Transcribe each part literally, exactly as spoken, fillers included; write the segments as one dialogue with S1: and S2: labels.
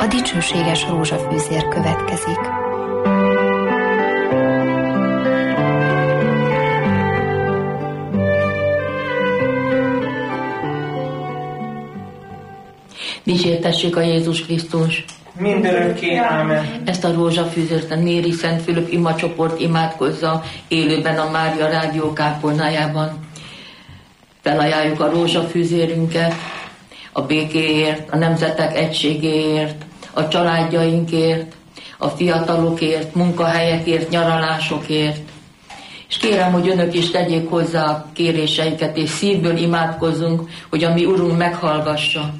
S1: a dicsőséges rózsafűzér következik.
S2: Dicsértessék a Jézus Krisztus!
S3: Mindörökké, ámen.
S2: Ezt a rózsafűzért a Néri Szent Fülöp imacsoport imádkozza élőben a Mária Rádió kápolnájában. Felajánljuk a rózsafűzérünket a békéért, a nemzetek egységéért, a családjainkért, a fiatalokért, munkahelyekért, nyaralásokért. És kérem, hogy önök is tegyék hozzá a kéréseiket, és szívből imádkozzunk, hogy a mi Urunk meghallgassa.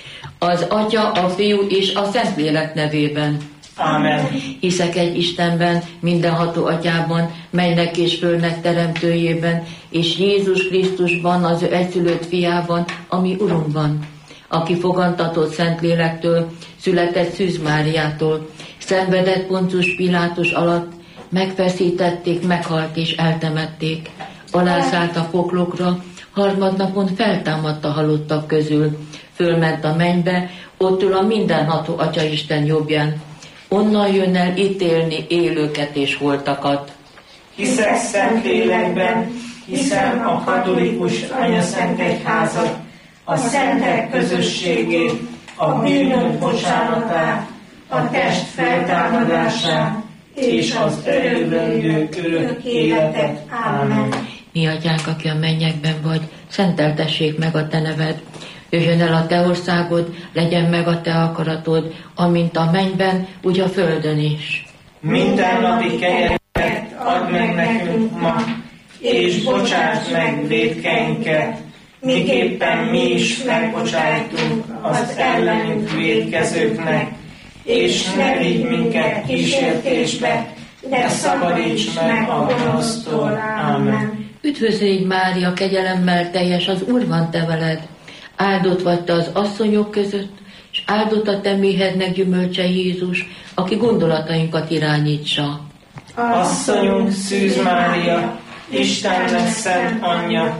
S2: Az Atya, a Fiú és a Szentlélek nevében.
S3: Amen.
S2: Hiszek egy Istenben, mindenható Atyában, mennek és földnek teremtőjében, és Jézus Krisztusban, az ő egyszülött fiában, ami Urunkban, aki fogantatott Szentlélektől, született Szűz Máriától, szenvedett Poncius Pilátus alatt, megfeszítették, meghalt és eltemették. Alászállt a poklokra, harmadnapon feltámadt a halottak közül, fölment a mennybe, ott ül a mindenható Atyaisten jobbján. Onnan jön el ítélni élőket és holtakat.
S3: Hiszek Szentlélekben, hiszem a katolikus anyaszent egyházat, a szentek közösségét, a bűnök bocsánatát, a test feltámadását és az örökölő örök életet. Amen.
S2: Mi Atyánk, aki a mennyekben vagy, szenteltessék meg a te neved. Jöjjön el a te országod, legyen meg a te akaratod, amint a mennyben, úgy a földön is.
S3: Mindennapi kenyerünket add meg nekünk ma, és bocsáss meg vétkeinket, miképpen mi is megbocsájtunk az ellenünk vétkezőknek, és ne vigy minket kísértésbe, de szabadíts meg a gonosztól. Amen.
S2: Üdvözlégy Mária, kegyelemmel teljes, az Úr van te veled. Áldott vagy te az asszonyok között, és áldott a te méhednek gyümölcse Jézus, aki gondolatainkat irányítsa.
S3: Asszonyunk Szűz Mária, Istennek szent anyja,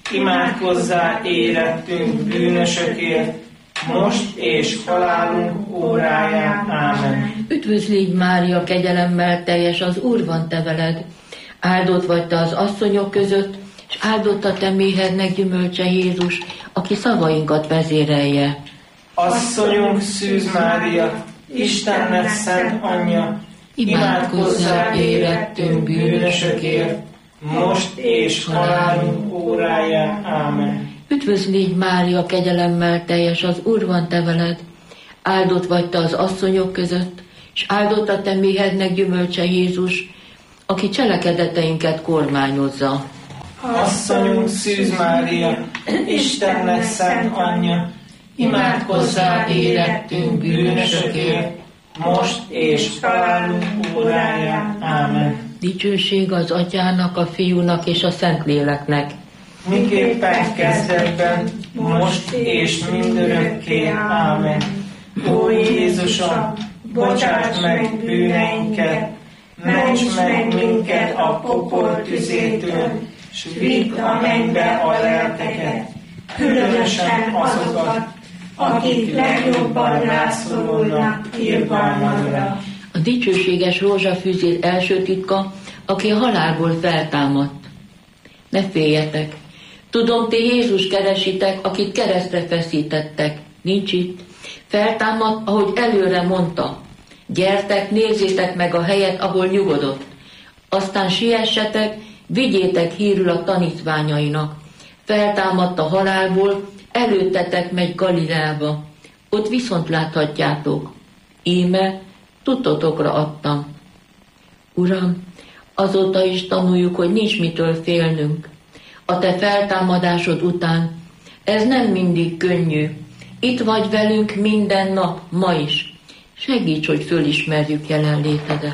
S3: imádkozzá érettünk bűnösökért, most és halálunk óráján. Ámen.
S2: Üdvözlégy Mária, kegyelemmel teljes, az Úr van te veled. Áldott vagy te az asszonyok között, és áldott a te méhednek gyümölcse Jézus, aki szavainkat vezérelje.
S3: Asszonyunk Szűz Mária, Istennek szent anyja, imádkozzá érettünk bűnösökért, most és halálunk óráján. Ámen.
S2: Üdvözlégy Mária, kegyelemmel teljes, az Úr van te veled. Áldott vagy te az asszonyok között, és áldott a te méhednek gyümölcse Jézus, aki cselekedeteinket kormányozza.
S3: Asszonyunk Szűz Mária, Istennek szent anyja, imádkozzá érettünk bűnösökért, most és halálunk óráján. Ámen.
S2: Dicsőség az Atyának, a Fiúnak és a Szentléleknek.
S3: Miképpen kezdetben, most és mindörökké. Ámen. Ó Jézusom, bocsáss meg bűneinket, ments meg minket a pokol tüzétől, s vidd a mennybe a lelkeket, különösen azokat, akik legjobban rászorulnak irgalmadra.
S2: A dicsőséges rózsafűzér első titka, aki a halálból feltámadt. Ne féljetek! Tudom, ti Jézus keresitek, akit keresztre feszítettek. Nincs itt. Feltámadt, ahogy előre mondta. Gyertek, nézzétek meg a helyet, ahol nyugodott. Aztán siessetek, vigyétek hírül a tanítványainak. Feltámadt a halálból, előttetek megy Galileába. Ott viszont láthatjátok. Íme, tudtotokra adtam. Uram, azóta is tanuljuk, hogy nincs mitől félnünk. A te feltámadásod után ez nem mindig könnyű. Itt vagy velünk minden nap, ma is. Segíts, hogy fölismerjük jelenlétedet.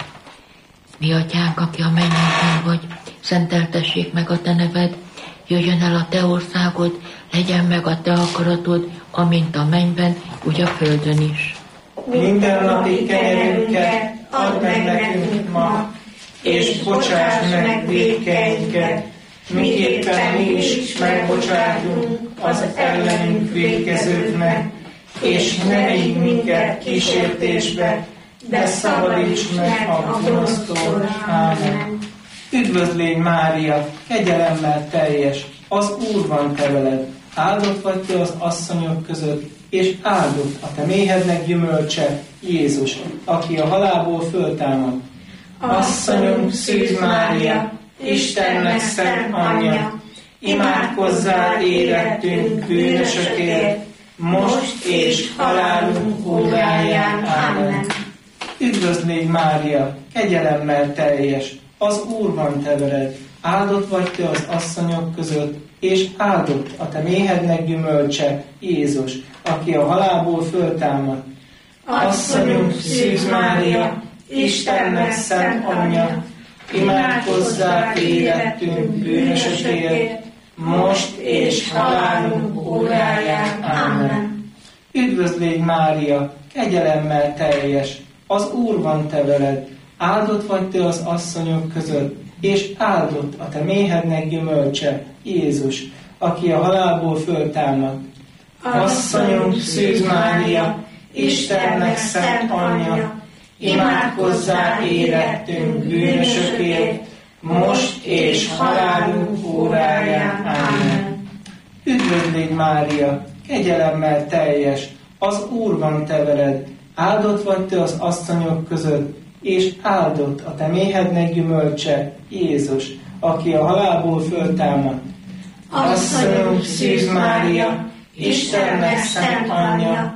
S2: Mi Atyánk, aki a mennyekben vagy, szenteltessék meg a te neved, jöjjön el a te országod, legyen meg a te akaratod, amint a mennyben, úgy a földön is.
S3: Mindennapi kenyerünket add meg nekünk ma, és bocsáss meg vétkeinket, miképpen mi is megbocsátunk az ellenünk vétkezőknek, és ne vigy minket kísértésbe, de szabadíts meg a gonosztól. Ámen. Üdvözlégy Mária, kegyelemmel teljes, az Úr van te veled, áldott vagy te az asszonyok között, és áldott a te méhednek gyümölcse, Jézus, aki a halálból föltámad. Asszonyunk, Szűz Mária, Istennek szent anyja, imádkozzál érettünk bűnösökért, most és halálunk óráján. Ámen. Üdvözlégy Mária, kegyelemmel teljes, az Úr van te veled, áldott vagy te az asszonyok között, és áldott a te méhednek gyümölcse, Jézus, aki a halálból föltámad.
S2: Asszonyunk, Szűz Mária, Istennek szent anyja, imádkozzál érettünk bűnösökért, most és halálunk óráján. Ámen.
S3: Üdvözlégy Mária, kegyelemmel teljes, az Úr van te veled, áldott vagy te az asszonyok között, és áldott a te méhednek gyümölcse, Jézus, aki a halálból föltámad.
S2: Asszonyunk, Szűz Mária, Istennek szent anyja, imádkozzál érettünk bűnösökért, most és halálunk óráján. Ámen.
S3: Üdvözlégy Mária, kegyelemmel teljes, az Úr van te veled, áldott vagy te az asszonyok között, és áldott a te méhednek gyümölcse, Jézus, aki a halálból föltámad.
S2: Asszonyunk, Szűz Mária, Istennek szent anyja,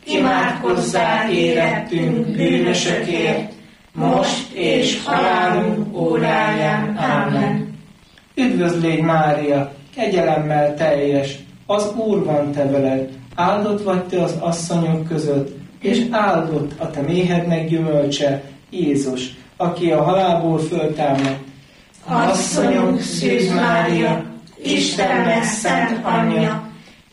S2: imádkozzál érettünk bűnösökért, most és halálunk óráján. Ámen.
S3: Üdvözlégy Mária, kegyelemmel teljes, az Úr van te veled, áldott vagy te az asszonyok között, és áldott a te méhednek gyümölcse, Jézus, aki a halálból föltámad.
S2: Asszonyunk, Szűz Mária, Istennek szent anyja,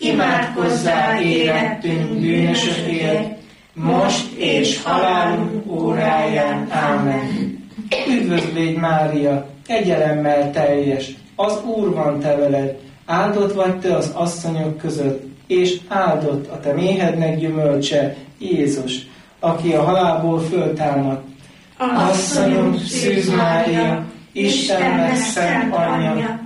S2: imádkozzál érettünk bűnösökért, most és halálunk óráján. Ámen.
S3: Üdvözlégy Mária, kegyelemmel teljes, az Úr van te veled, áldott vagy te az asszonyok között, és áldott a te méhednek gyümölcse, Jézus, aki a halálból föltámad.
S2: Asszonyunk, Szűz Mária, Istennek szent anyja,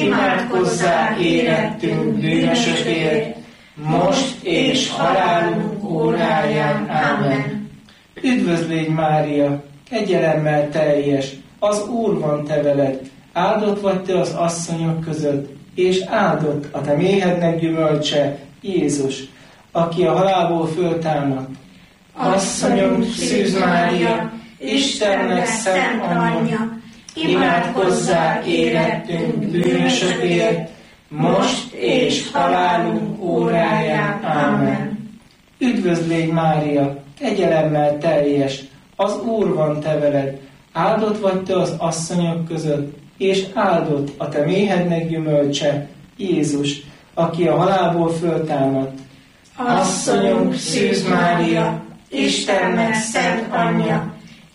S2: imádkozzál érettünk bűnösökért, most és halálunk óráján. Ámen.
S3: Üdvözlégy Mária, kegyelemmel teljes, az Úr van te veled, áldott vagy te az asszonyok között, és áldott a te méhednek gyümölcse, Jézus, aki a halálból föltámad.
S2: Asszonyunk, Szűz Mária, Istennek szent anyja, imádkozzál érettünk bűnösökért, most és halálunk óráján. Ámen.
S3: Üdvözlégy Mária, kegyelemmel teljes, az Úr van te veled, áldott vagy te az asszonyok között, és áldott a te méhednek gyümölcse, Jézus, aki a halálból föltámad.
S2: Asszonyunk, Szűz Mária, Istennek szent anyja,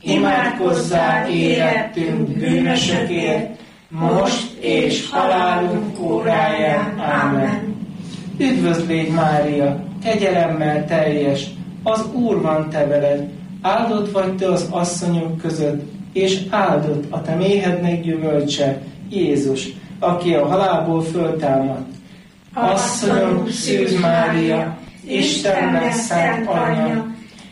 S2: imádkozzál érettünk bűnösökért, most és halálunk óráján. Ámen.
S3: Üdvözlégy Mária, kegyelemmel teljes, az Úr van te veled, áldott vagy te az asszonyok között, és áldott a te méhednek gyümölcse, Jézus, aki a halálból föltámad.
S2: Asszonyunk, Szűz Mária, Istennek szent anyja,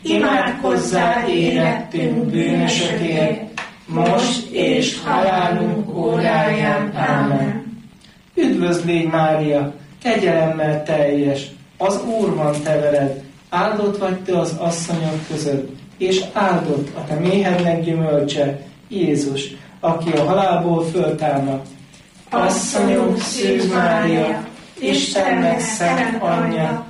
S2: imádkozzál érettünk bűnösökért, most és halálunk óráján. Ámen.
S3: Üdvözlégy Mária, kegyelemmel teljes, az Úr van te veled, áldott vagy te az asszonyok között, és áldott a te méhednek gyümölcse, Jézus, aki a halálból föltámad.
S2: Asszonyunk, Szűz Mária, Istennek szent anyja,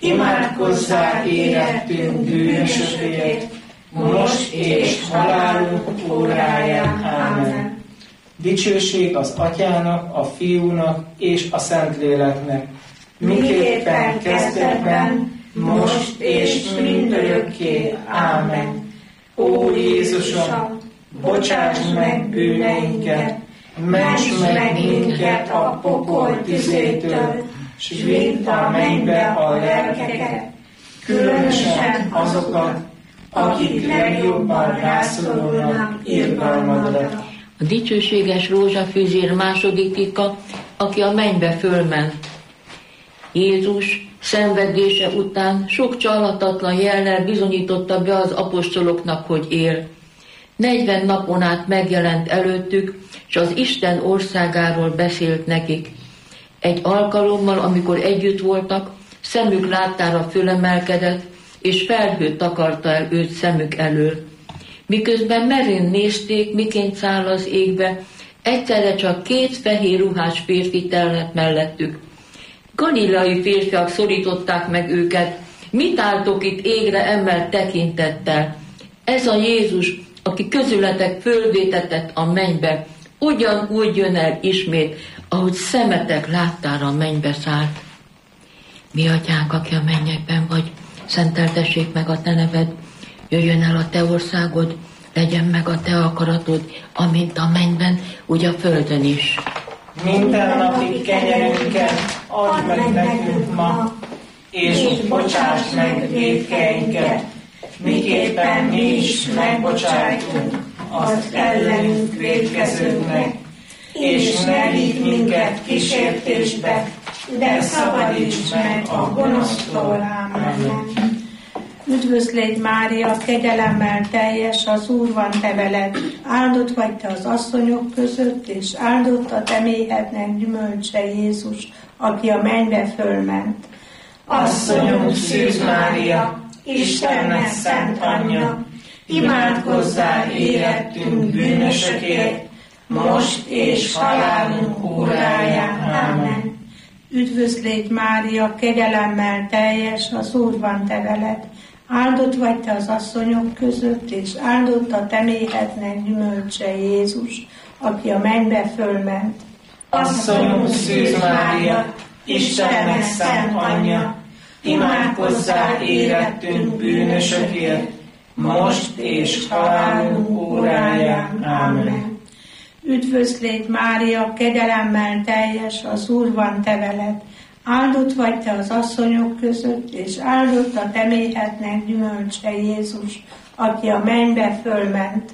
S2: imádkozzál érettünk bűnösökért, most és halálunk óráján. Ámen.
S3: Dicsőség az Atyának, a Fiúnak és a Szentléleknek, miképpen kezdetben, most és mindörökké. Ámen. Ó Jézusom, bocsáss meg bűneinket, ments meg minket a pokol tüzétől, s vidd a mennybe a lelkeket, különösen azokat, akik legjobban rászorulnak irgalmadra.
S2: A dicsőséges rózsafűzér második titka, aki a mennybe fölment. Jézus szenvedése után sok csalhatatlan jellel bizonyította be az apostoloknak, hogy él. negyven napon át megjelent előttük, és az Isten országáról beszélt nekik. Egy alkalommal, amikor együtt voltak, szemük láttára fölemelkedett, és felhőt takarta el őt szemük elől. Miközben merén nézték, miként száll az égbe, egyszerre csak két fehér ruhás férfi tellett mellettük. Galileai férfiak szorították meg őket, mit álltok itt égre emelt tekintettel? Ez a Jézus, aki közületek fölvétetett a mennybe, ugyanúgy jön el ismét, ahogy szemetek láttára a mennybe szállt. Mi atyánk, aki a mennyekben vagy, szenteltessék meg a te neved, jöjjön el a te országod, legyen meg a te akaratod, amint a mennyben, úgy a földön is.
S3: Minden napi kenyerünket add meg nekünk ma, és bocsáss meg vétkeinket, miképpen mi is megbocsájtunk az ellenünk vétkezőknek, és ne vigy minket kísértésbe, de szabadíts meg a gonosztól. Amen.
S4: Üdvözlégy Mária, kegyelemmel teljes, az Úr van te veled, áldott vagy te az asszonyok között, és áldott a te méhednek gyümölcse Jézus, aki a mennybe fölment.
S3: Asszonyunk Szűz Mária, Istennek szent anyja, imádkozzál érettünk bűnösökért, most és halálunk óráján. Amen.
S4: Üdvözlégy Mária, kegyelemmel teljes, az Úr van te veled, áldott vagy te az asszonyok között, és áldott a te méhednek gyümölcse Jézus, aki a mennybe fölment.
S3: Asszonyunk Szűz Mária, Istennek szent anyja, imádkozzál érettünk bűnösökért, most és halálunk óráján. Amen.
S4: Üdvözlégy Mária, kegyelemmel teljes, az Úr van te veled, áldott vagy te az asszonyok között, és áldott a te méhednek gyümölcse Jézus, aki a mennybe fölment.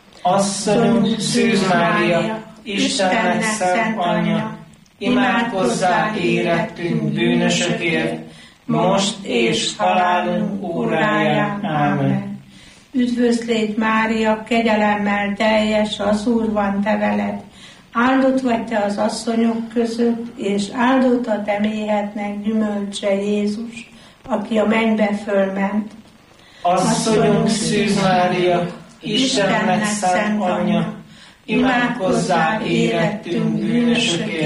S3: Asszonyunk Szűz Mária, Istennek szent anyja, imádkozzál érettünk bűnösökért, most és halálunk óráján. Amen.
S4: Üdvözlégy Mária, kegyelemmel teljes, az Úr van te veled, áldott vagy te az asszonyok között, és áldott a te méhednek gyümölcse Jézus, aki a mennybe fölment.
S3: Asszonyunk Szűz Mária, Istennek szent anyja, imádkozzál érettünk bűnösökért,